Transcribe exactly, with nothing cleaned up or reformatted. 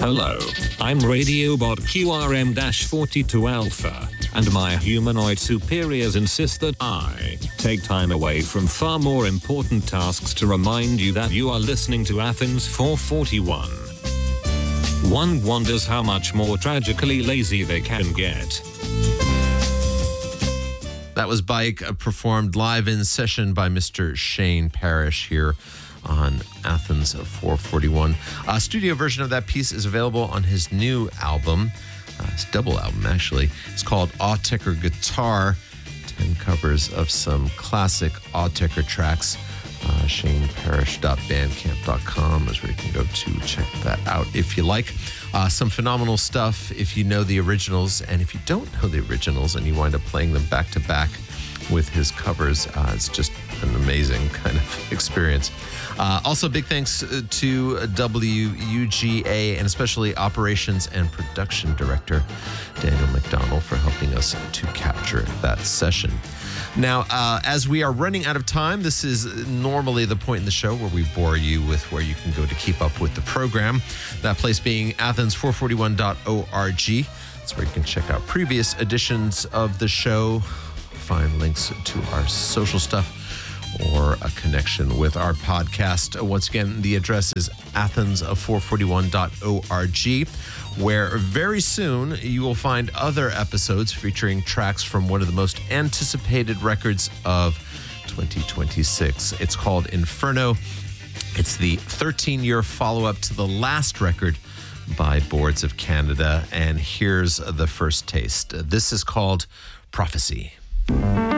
Hello, I'm Radiobot Q R M forty-two Alpha, and my humanoid superiors insist that I take time away from far more important tasks to remind you that you are listening to Athens four forty-one. One wonders how much more tragically lazy they can get. That was Bike, uh, performed live in session by Mister Shane Parrish here on Athens four forty-one. A studio version of that piece is available on his new album. Uh, his double album, actually. It's called Autechre Guitar. Ten covers of some classic Autechre tracks. Uh, shane parrish dot bandcamp dot com is where you can go to check that out if you like. Uh, some phenomenal stuff if you know the originals, and if you don't know the originals and you wind up playing them back to back with his covers, uh, it's just an amazing kind of experience. Uh, also, big thanks to W U G A and especially Operations and Production Director Daniel McDonald for helping us to capture that session. Now, uh, as we are running out of time, this is normally the point in the show where we bore you with where you can go to keep up with the program. That place being athens four forty-one dot org. That's where you can check out previous editions of the show, find links to our social stuff, or a connection with our podcast. Once again, the address is athens four forty-one dot org, where very soon you will find other episodes featuring tracks from one of the most anticipated records of twenty twenty-six. It's called Inferno. It's the thirteen-year follow-up to the last record by Boards of Canada, and here's the first taste. This is called Prophecy.